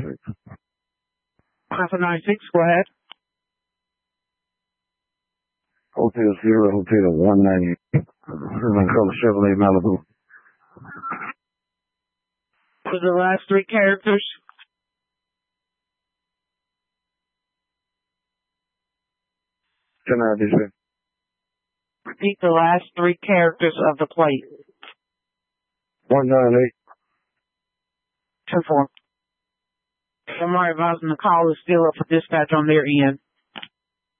Alpha 96, go ahead. Hotel Sierra, Hotel 198. Urban Color Chevrolet Malibu. For the last three characters. Repeat the last three characters of the plate. 198. 2-4. I'm advising the call is still up for dispatch on their end.